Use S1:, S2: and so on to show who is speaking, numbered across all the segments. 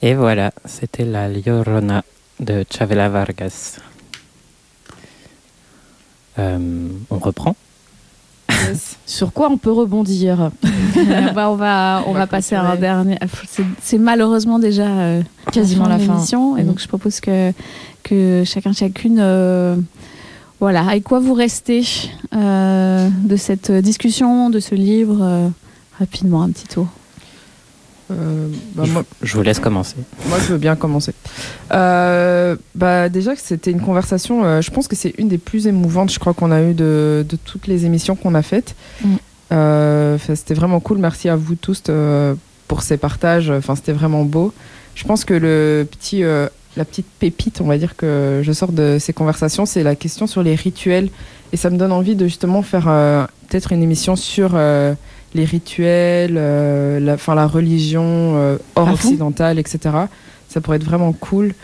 S1: Et voilà, c'était La Llorona de Chavela Vargas. On reprend.
S2: Yes. Sur quoi on peut rebondir? On va passer à un dernier. C'est malheureusement déjà
S3: quasiment la fin.
S2: L'émission, et donc je propose que chacune, voilà, avec quoi vous restez de cette discussion, de ce livre, rapidement un petit tour.
S1: Je vous laisse commencer.
S3: Moi, je veux bien commencer. Déjà, c'était une conversation, je pense que c'est une des plus émouvantes, je crois, qu'on a eues de toutes les émissions qu'on a faites. C'était vraiment cool. Merci à vous tous pour ces partages. C'était vraiment beau. Je pense que la petite pépite, on va dire, que je sors de ces conversations, c'est la question sur les rituels. Et ça me donne envie de justement faire peut-être une émission sur les rituels, la religion hors occidentale, etc. Ça pourrait être vraiment cool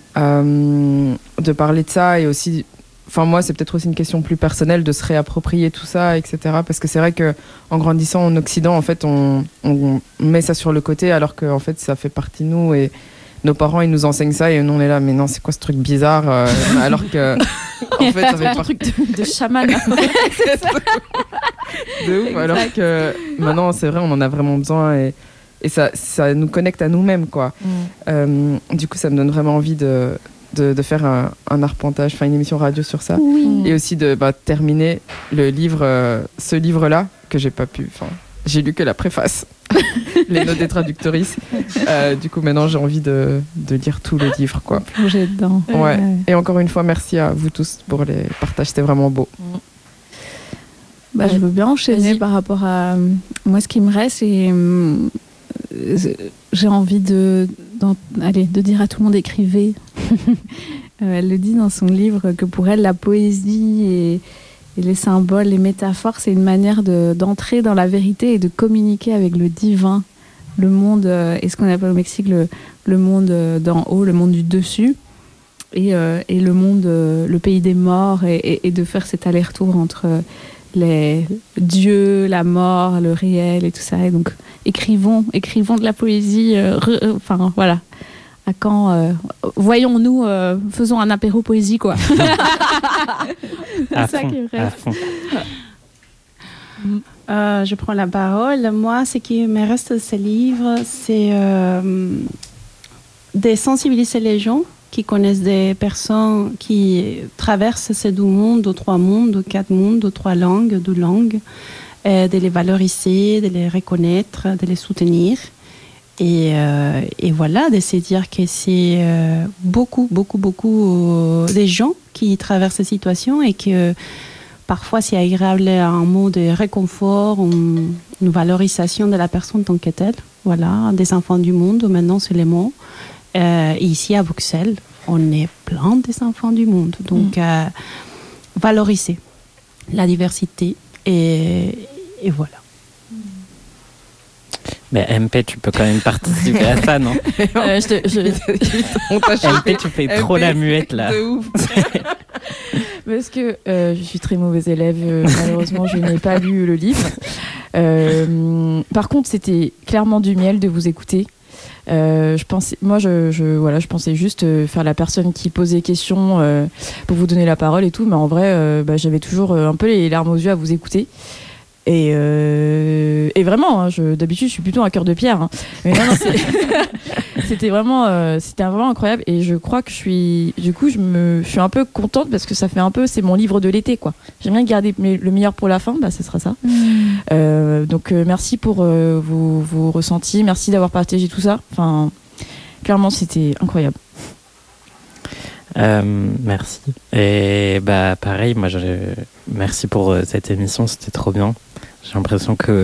S3: de parler de ça. Et aussi, moi, c'est peut-être aussi une question plus personnelle de se réapproprier tout ça, etc. Parce que c'est vrai qu'en grandissant en Occident, en fait, on met ça sur le côté alors que en fait, ça fait partie de nous. Et nos parents, ils nous enseignent ça et nous, on est là, mais non, c'est quoi ce truc bizarre alors que, en fait, ça fait
S2: un truc de chaman.
S3: C'est ça. De ouf, alors que maintenant, c'est vrai, on en a vraiment besoin et ça nous connecte à nous-mêmes, quoi. Du coup, ça me donne vraiment envie de faire un arpentage, une émission radio sur ça.
S2: Oui.
S3: Et aussi de terminer ce livre-là, que j'ai pas pu... J'ai lu que la préface, les notes des traductrices. Du coup, maintenant, j'ai envie de lire tout le livre, quoi.
S2: Plonger dedans.
S3: Ouais. Et encore une fois, merci à vous tous pour les partages. C'était vraiment beau.
S2: Je veux bien enchaîner par rapport à... Moi, ce qui me reste, c'est... J'ai envie de dire à tout le monde, écrivez. Elle le dit dans son livre que pour elle, la poésie et les symboles, les métaphores, c'est une manière d'entrer dans la vérité et de communiquer avec le divin, le monde, et ce qu'on appelle au Mexique le monde d'en haut, le monde du dessus, et le monde, le pays des morts, et de faire cet aller-retour entre les dieux, la mort, le réel et tout ça. Et donc, écrivons de la poésie. Voilà. À quand voyons-nous, faisons un apéro poésie, quoi. C'est ça qui me reste.
S4: Je prends la parole. Moi, ce qui me reste de ce livre, c'est de sensibiliser les gens qui connaissent des personnes qui traversent ces 2 mondes, ou 3 mondes, ou 4 mondes, ou 3 langues, 2 langues, de les valoriser, de les reconnaître, de les soutenir. Et voilà, de se dire que c'est beaucoup des gens qui traversent ces situations et que parfois c'est agréable un mot de réconfort, une valorisation de la personne tant que telle. Voilà, des enfants du monde, maintenant c'est les mots. Ici à Bruxelles, on est plein des enfants du monde. Donc, valoriser la diversité et voilà.
S1: Mais MP, tu peux quand même participer à ça, non?
S3: MP,
S1: tu fais trop la muette, là.
S3: De ouf.
S2: Parce que je suis très mauvaise élève, malheureusement, je n'ai pas lu le livre. Par contre, c'était clairement du miel de vous écouter. Je pensais juste faire la personne qui pose des questions pour vous donner la parole et tout, mais en vrai, j'avais toujours un peu les larmes aux yeux à vous écouter. Et vraiment, d'habitude, je suis plutôt un cœur de pierre. Hein. Mais non, c'était vraiment incroyable. Et je crois que je suis un peu contente parce que ça fait un peu, c'est mon livre de l'été, quoi. J'aime bien garder le meilleur pour la fin, ce sera ça. Donc merci pour vos ressentis, merci d'avoir partagé tout ça. Clairement, c'était incroyable.
S1: Merci. Et pareil, moi, merci pour cette émission, c'était trop bien. J'ai l'impression que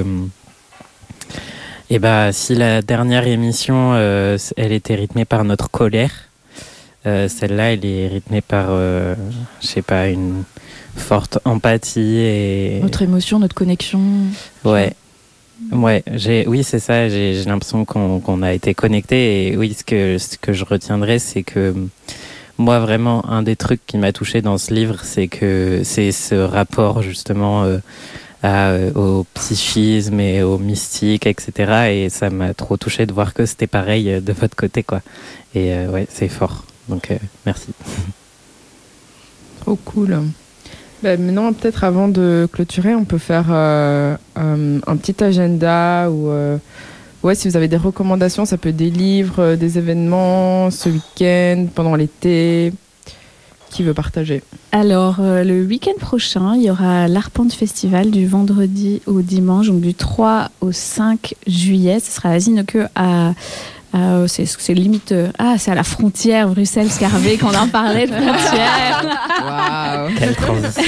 S1: si la dernière émission elle était rythmée par notre colère, celle-là elle est rythmée par une forte empathie et
S2: notre émotion, notre connexion.
S1: Oui, c'est ça, j'ai l'impression qu'on a été connectés. Et oui, ce que je retiendrai, c'est que moi, vraiment, un des trucs qui m'a touchée dans ce livre, c'est ce rapport, justement, au psychisme et au mystique, etc. Et ça m'a trop touché de voir que c'était pareil de votre côté, quoi. Et ouais, c'est fort. Donc merci.
S3: Trop cool. Maintenant, peut-être avant de clôturer, on peut faire un petit agenda ou si vous avez des recommandations, ça peut être des livres, des événements ce week-end, pendant l'été. Qui veut partager?
S2: Alors, le week-end prochain, il y aura l'Arpente Festival du vendredi au dimanche, donc du 3 au 5 juillet. Ce sera à Zineke c'est limite... c'est à la frontière, Bruxelles-Scarbeck, qu'on en parlait de frontière.
S3: Waouh.
S1: Quelle transition.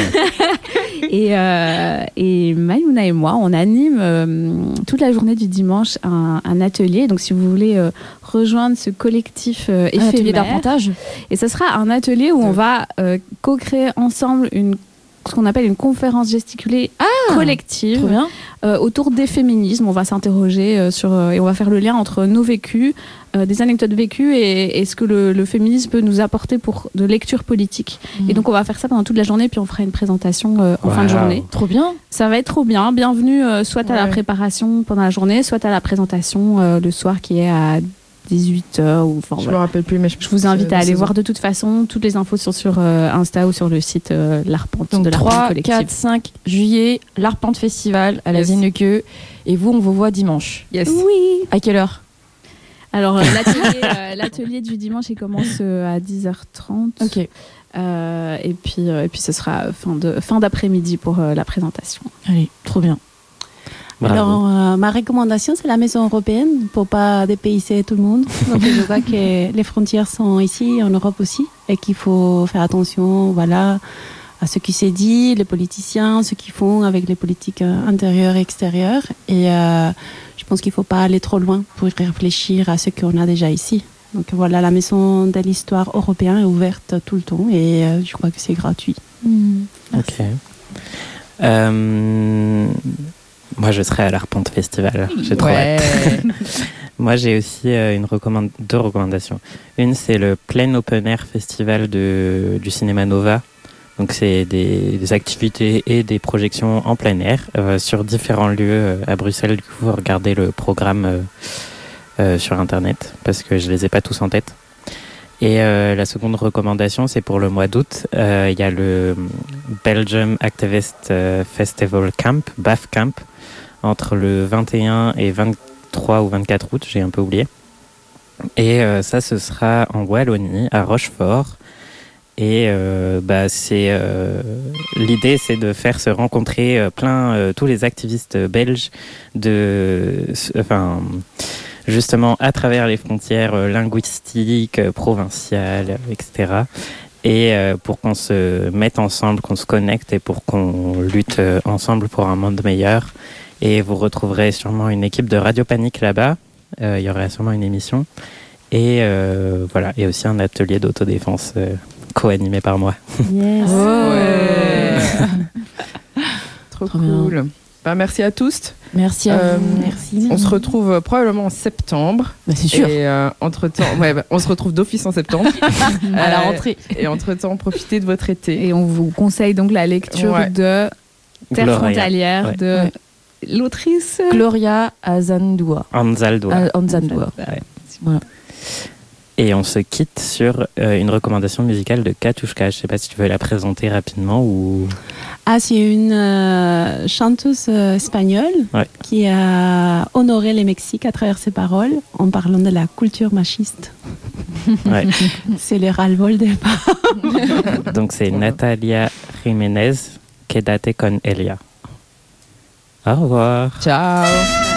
S2: Et Maïmouna et moi, on anime toute la journée du dimanche un atelier. Donc, si vous voulez rejoindre ce collectif éphémère... Un
S5: atelier d'arpentage.
S2: Et ce sera un atelier où on va co-créer ensemble ce qu'on appelle une conférence gesticulée collective.
S5: Trop bien.
S2: Autour des féminismes. On va s'interroger et on va faire le lien entre nos vécus, des anecdotes vécues et ce que le féminisme peut nous apporter pour de lecture politique. Et donc on va faire ça pendant toute la journée, puis on fera une présentation en fin de journée.
S5: Trop bien.
S2: Ça va être trop bien. Bienvenue soit à la préparation pendant la journée, soit à la présentation le soir qui est à 18h.
S3: Je me rappelle plus, mais
S2: je vous invite à aller voir de toute façon. Toutes les infos sont sur Insta ou sur le site l'Arpente.
S5: Donc
S2: de l'Arpente
S5: 3,
S2: collective.
S5: 4, 5 juillet, l'Arpente Festival à la Zineke. Et vous, on vous voit dimanche.
S3: Yes.
S2: Oui.
S5: À quelle heure?
S2: Alors, l'atelier du dimanche, il commence à 10h30.
S5: Ok.
S2: Et puis, ce sera fin d'après-midi pour la présentation.
S5: Allez, trop bien.
S1: Bravo.
S4: Alors, ma recommandation, c'est la Maison européenne pour pas dépayser tout le monde. Donc, je vois que les frontières sont ici, en Europe aussi, et qu'il faut faire attention, voilà, à ce qui s'est dit, les politiciens, ce qu'ils font avec les politiques intérieures et extérieures. Et je pense qu'il faut pas aller trop loin pour réfléchir à ce qu'on a déjà ici. Donc voilà, la Maison de l'Histoire européenne est ouverte tout le temps et je crois que c'est gratuit.
S1: Ok. Moi, je serai à l'Arpente Festival. J'ai trop hâte. Moi, j'ai aussi deux recommandations. Une, c'est le Plein Open Air Festival du Cinéma Nova. Donc, c'est des activités et des projections en plein air sur différents lieux à Bruxelles. Du coup, vous regardez le programme sur Internet parce que je les ai pas tous en tête. Et la seconde recommandation, c'est pour le mois d'août. Il y a le Belgium Activist Festival Camp, BAF Camp, entre le 21 et 23 ou 24 août, j'ai un peu oublié. Et ça, ce sera en Wallonie, à Rochefort. Et l'idée, c'est de faire se rencontrer tous les activistes belges justement à travers les frontières linguistiques, provinciales, etc. Et pour qu'on se mette ensemble, qu'on se connecte et pour qu'on lutte ensemble pour un monde meilleur. Et vous retrouverez sûrement une équipe de Radio Panique là-bas. Il y aura sûrement une émission. Et voilà, et aussi un atelier d'autodéfense co-animé par moi.
S2: Yes.
S3: Ouais. Trop cool. Merci à tous.
S5: Merci à vous.
S4: Merci.
S3: On se retrouve probablement en septembre.
S5: C'est sûr.
S3: Et entre-temps, on se retrouve d'office en septembre.
S5: À la rentrée.
S3: Et entre-temps, profitez de votre été.
S2: Et on vous conseille donc la lecture de Terre frontalière de l'autrice
S5: Gloria Anzaldúa.
S1: Anzaldúa.
S5: Voilà.
S1: Et on se quitte sur une recommandation musicale de Katushka. Je ne sais pas si tu veux la présenter rapidement ou...
S4: C'est une chanteuse espagnole qui a honoré le Mexique à travers ses paroles en parlant de la culture machiste.
S1: Ouais.
S4: C'est le ras-le-bol des femmes.
S1: Donc c'est Natalia Jiménez, Quédate con Elia. Au revoir.
S3: Ciao.